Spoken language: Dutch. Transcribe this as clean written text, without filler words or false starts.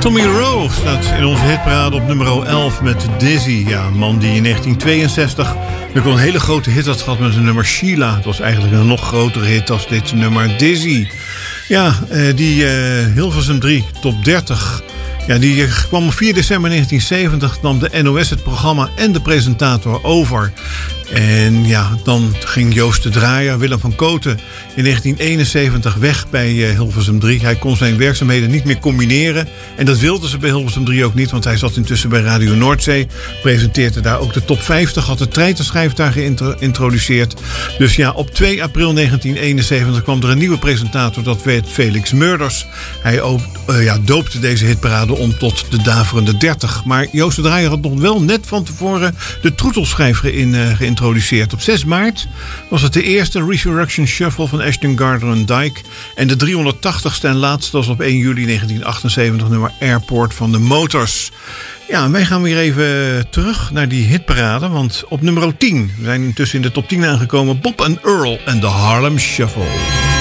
Tommy Rowe staat in onze hitparade op nummer 11 met Dizzy. Ja, een man die in 1962 ook een hele grote hit had gehad met zijn nummer Sheila. Het was eigenlijk een nog grotere hit als dit nummer Dizzy. Ja, die Hilversum 3 top 30. Ja, die kwam op 4 december 1970, nam de NOS het programma en de presentator over. En ja, dan ging Joost de Draaier, Willem van Kooten, in 1971 weg bij Hilversum 3. Hij kon zijn werkzaamheden niet meer combineren. En dat wilden ze bij Hilversum 3 ook niet, want hij zat intussen bij Radio Noordzee. Presenteerde daar ook de top 50, had de treitenschijf daar geïntroduceerd. Dus ja, op 2 april 1971 kwam er een nieuwe presentator, dat werd Felix Murders. Hij doopte deze hitparade om tot de Daverende 30. Maar Joost de Draaier had nog wel net van tevoren de troetelschijf geïntroduceerd. Op 6 maart was het de eerste Resurrection Shuffle van Ashton Gardner en Dyke. En de 380ste en laatste was op 1 juli 1978 nummer Airport van de Motors. Ja, wij gaan weer even terug naar die hitparade, want op nummer 10, we zijn intussen in de top 10 aangekomen, Bob and Earl en de Harlem Shuffle.